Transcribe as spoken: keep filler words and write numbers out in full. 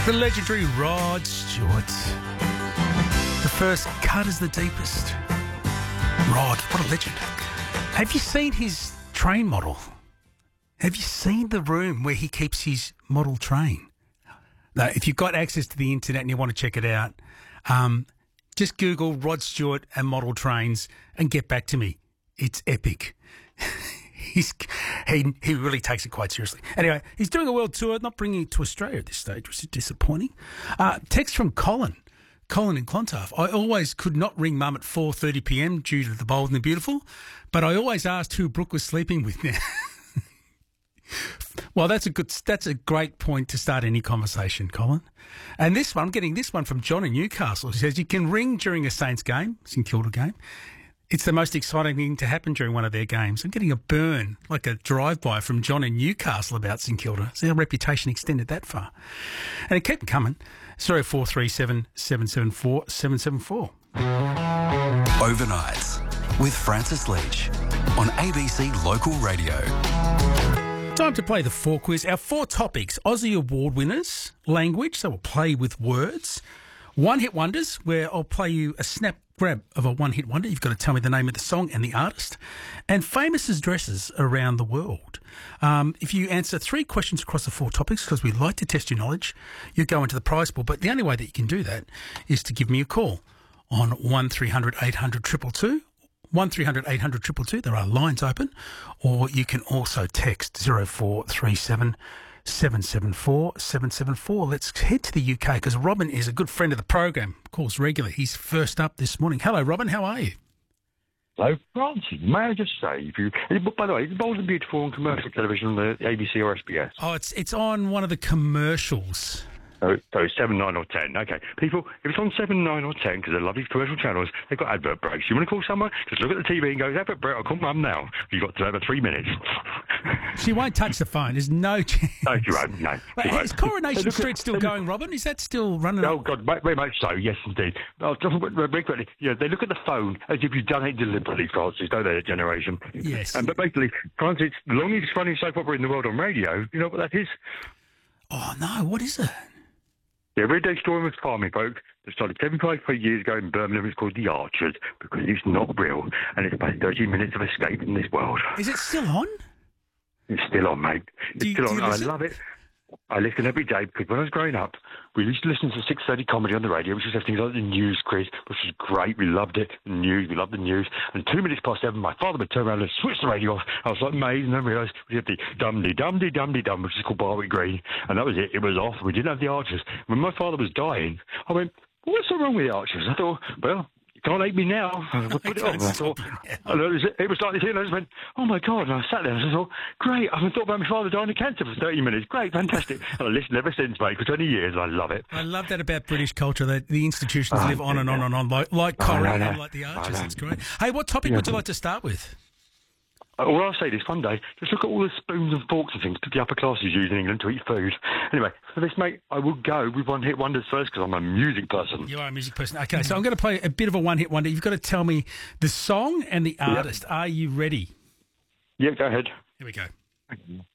The legendary Rod Stewart. The first cut is the deepest. Rod, what a legend. Have you seen his train model? Have you seen the room where he keeps his model train? Now, if you've got access to the internet and you want to check it out, um, just Google Rod Stewart and model trains and get back to me. It's epic. He's, he he really takes it quite seriously. Anyway, he's doing a world tour, not bringing it to Australia at this stage, which is disappointing. Uh, text from Colin. Colin in Clontarf. I always could not ring Mum at four thirty p m due to the bold and the beautiful, but I always asked who Brooke was sleeping with now. Well, that's a good, that's a great point to start any conversation, Colin. And this one, I'm getting this one from John in Newcastle. He says, you can ring during a Saints game, St Kilda game. It's the most exciting thing to happen during one of their games. I'm getting a burn, like a drive-by from John in Newcastle about St Kilda. So our reputation extended that far. And it kept coming. zero four three seven, seven seven four, seven seven four. Overnights with Francis Leach on A B C Local Radio. Time to play the four quiz. Our four topics: Aussie Award winners, language, so we'll play with words, one-hit wonders, where I'll play you a snap grab of a one-hit wonder. You've got to tell me the name of the song and the artist, and famous addresses around the world. Um, if you answer three questions across the four topics, because we like to test your knowledge, you go into the prize pool. But the only way that you can do that is to give me a call on one three hundred eight hundred two two two. one three hundred eight hundred two two two. There are lines open. Or you can also text zero four three seven, seven seven four, seven seven four. Let's head to the U K because Robin is a good friend of the program, calls regularly. He's first up this morning. Hello, Robin. How are you? Hello, Francie. May I just say, if you, by the way, it's Bold and Beautiful on commercial television on the A B C or S B S? Oh, it's it's on one of the commercials. Oh, so seven, nine, or ten. Okay, people, if it's on seven, nine, or ten, because they're lovely commercial channels, they've got advert breaks. You want to call someone? Just look at the T V and go, advert break. I'll call Mum now. You've got to have three minutes. She won't touch the phone. There's no chance. No, she won't. No. Wait, She is won't. Coronation Look at- Street still look- going, Robin? Is that still running? Oh, up? God, very much so, yes, indeed. Oh, just very quickly, yeah, they look at the phone as if you've done it deliberately, Francis, don't they, that generation? Yes. Um, but basically, Francis, the longest running soap opera in the world on radio, you know what that is? Oh, no. What is it? The everyday story of farming folk that started seventy-five years ago in Birmingham. It's called The Archers because it's not real, and it's about thirty minutes of escape in this world. Is it still on? It's still on, mate. It's Do you- still do on. you I listen? love it. I listen every day because when I was growing up, we used to listen to six thirty comedy on the radio, which was things like the news quiz, which was great. We loved it. The news, we loved the news. And two minutes past seven, my father would turn around and switch the radio off. I was like amazed, and then realised we had the dum-de-dum-de-dum-de-dum, which is called Barwick Green. And that was it. It was off. We didn't have the Archers. When my father was dying, I went, well, what's so wrong with the Archers? I thought, well, you can't hate me now. I put it on. I thought, and it, was, it was like this, and I just went, oh my God. And I sat there and I thought, great. I haven't thought about my father dying of cancer for thirty minutes. Great, fantastic. And I listened ever since, mate, for twenty years, and I love it. I love that about British culture, that the institutions Oh, live on and on yeah. and on, like, like Oh, Corrie no, no. and like the Archers. Oh, no. That's great. Hey, what topic Yeah. would you like to start with? Uh, All I'll say this one day, just look at all the spoons and forks and things that the upper classes use in England to eat food. Anyway, for this, mate, I will go with one hit wonders first because I'm a music person. You are a music person. Okay, so I'm going to play a bit of a one-hit wonder. You've got to tell me the song and the artist. Are you ready? Yeah, go ahead. Here we go.